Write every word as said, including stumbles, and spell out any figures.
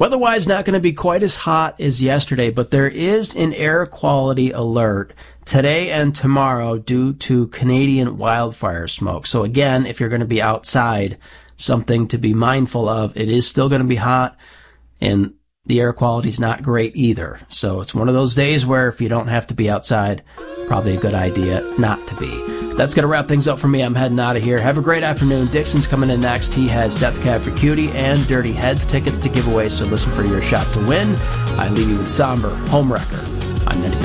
Weather-wise, not going to be quite as hot as yesterday, but there is an air quality alert today and tomorrow due to Canadian wildfire smoke. So again, if you're going to be outside, something to be mindful of. It is still going to be hot, and the air quality is not great either. So it's one of those days where if you don't have to be outside, probably a good idea not to be. That's going to wrap things up for me. I'm heading out of here. Have a great afternoon. Dixon's coming in next. He has Death Cab for Cutie and Dirty Heads tickets to give away, so listen for your shot to win. I leave you with Somber, Homewrecker. I'm Nettie.